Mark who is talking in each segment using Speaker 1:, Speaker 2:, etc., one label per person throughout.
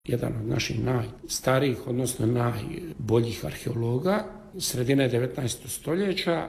Speaker 1: jedan od naših najstarijih, odnosno najboljih arheologa sredine 19. stoljeća,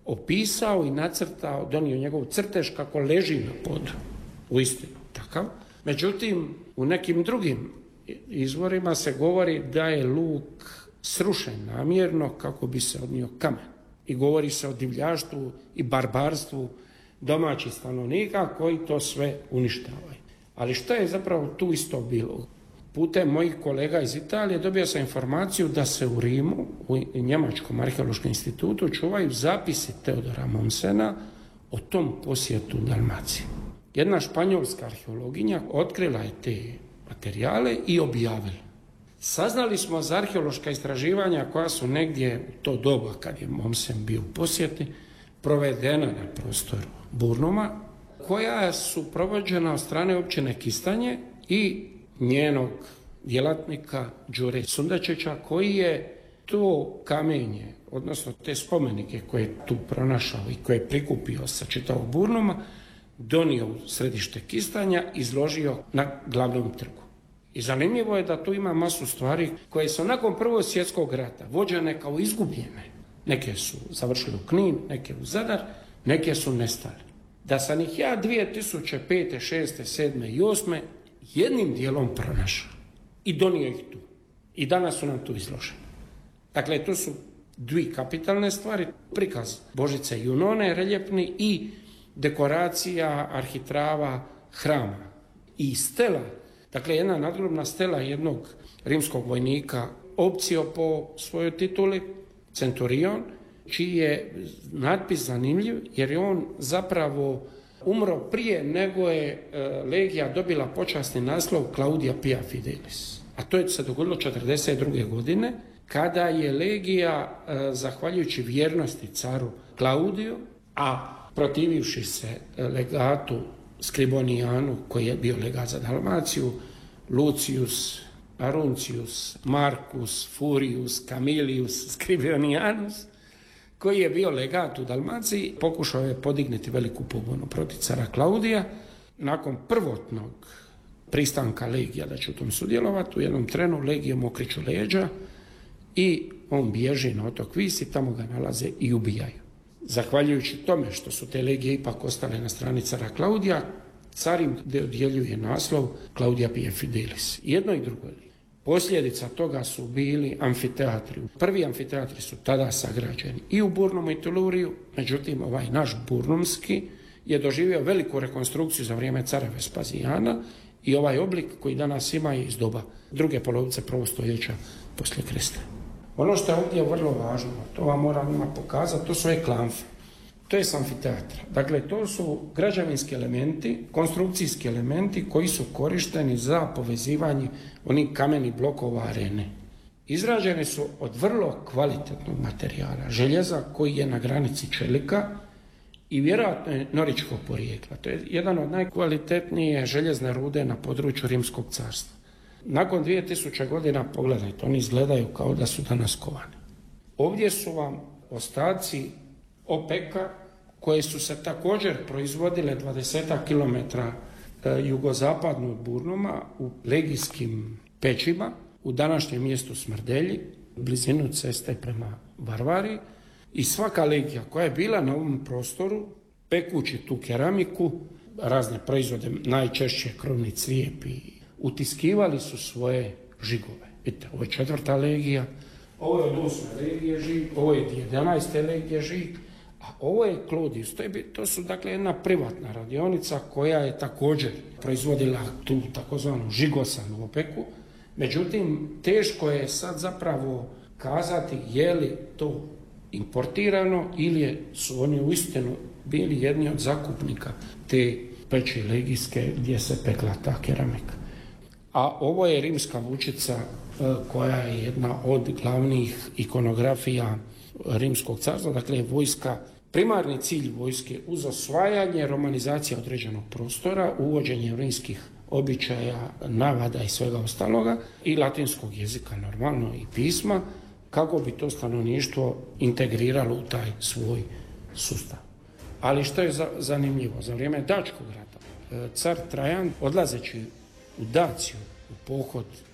Speaker 1: opisao i nacrtao, donio njegov crtež kako leži na podu. Uistinu takav. Međutim, u nekim drugim izvorima se govori da je Luk srušen namjerno kako bi se odnio kamen. I govori se o divljaštvu i barbarstvu domaćih stanovnika koji to sve uništavaju. Ali što je zapravo tu isto bilo? Putem mojih kolega iz Italije dobio sam informaciju da se u Rimu, u Njemačkom arheološkom institutu, čuvaju zapisi Teodora Mommsena o tom posjetu Dalmaciji. Jedna španjolska arheologinja otkrila je te materijale i objavila. Saznali smo za arheološka istraživanja koja su negdje u to doba kad je Mommsen bio u posjeti provedena na prostoru Burnuma, koja su provođena od strane općine Kistanje i njenog djelatnika Đure Sundačića, koji je to kamenje, odnosno te spomenike koje je tu pronašao i koje je prikupio sa čitavog Burnuma, donio u središte Kistanja, izložio na glavnom trgu. I zanimljivo je da tu ima masu stvari koje su nakon Prvog svjetskog rata vođene kao izgubljene. Neke su završile u Knin, neke u Zadar, neke su nestale. Da sam ih ja 2005., 6., 7. i 8. jednim dijelom pronašao i donio ih tu. I danas su nam tu izložene. Dakle, to su dvije kapitalne stvari. Prikaz Božice Junone, reljepni, i dekoracija arhitrava hrama. I stela, dakle jedna nadgrobna stela jednog rimskog vojnika, Opcio po svojoj tituli, Centurion, čiji je natpis zanimljiv jer je on zapravo umro prije nego je legija dobila počasni naslov Claudia Pia Fidelis. A to je se dogodilo 1942. godine, kada je legija, zahvaljujući vjernosti caru Klaudiju, a protivivši se legatu Scribonianu, koji je bio legat za Dalmaciju, Lucius, Aruncius, Marcus, Furius, Camilius, Scribonianus, koji je bio legat u Dalmaciji, pokušao je podignuti veliku pobunu protiv cara Klaudija. Nakon prvotnog pristanka legija da će u tom sudjelovati, u jednom trenu legijom okreću leđa i on bježi na otok Vis i tamo ga nalaze i ubijaju. Zahvaljujući tome što su te legije ipak ostale na strani cara Klaudija, car im dodjeljuje naslov Claudia Pia Fidelis. Jedno i drugo. Posljedica toga su bili amfiteatri. Prvi amfiteatri su tada sagrađeni i u Burnumu i Tuluriju, međutim ovaj naš burnumski je doživio veliku rekonstrukciju za vrijeme cara Vespazijana i ovaj oblik koji danas ima je iz doba druge polovice prvog stoljeća poslije Krista. Ono što je ovdje vrlo važno, to vam moram pokazati, to su klamfe. To je amfiteatra. Dakle, to su građevinski elementi, konstrukcijski elementi koji su korišteni za povezivanje onih kamenih blokova arene. Izrađeni su od vrlo kvalitetnog materijala, željeza koji je na granici čelika i vjerojatno je noričkog porijekla. To je jedan od najkvalitetnije željezne rude na području Rimskog carstva. Nakon 2000 godina, pogledajte, oni izgledaju kao da su danas kovani. Ovdje su vam ostaci opeka koje su se također proizvodile 20 km jugozapadno od Burnuma u legijskim pećima u današnjem mjestu Smrdelji, blizinu ceste prema Varvari, i svaka legija koja je bila na ovom prostoru, pekući tu keramiku, razne proizvode, najčešće krovni crijep, i utiskivali su svoje žigove. Vidite, ovo je 4. legija, ovo je od 8. legije žig, ovo je 11. legije žig, a ovo je Claudius. To su dakle jedna privatna radionica koja je također proizvodila tu takozvanu žigosanu opeku. Međutim, teško je sad zapravo kazati je li to importirano ili su oni uistinu bili jedni od zakupnika te peći legijske gdje se pekla ta keramika. A ovo je rimska vučica koja je jedna od glavnih ikonografija Rimskog carstva, dakle vojska, primarni cilj vojske uz osvajanje, romanizacija određenog prostora, uvođenje rimskih običaja, navada i svega ostaloga i latinskog jezika normalno i pisma, kako bi to stanovništvo integriralo u taj svoj sustav. Ali što je zanimljivo, za vrijeme Dačkog rata, car Trajan, odlazeći u Daciju, u pohod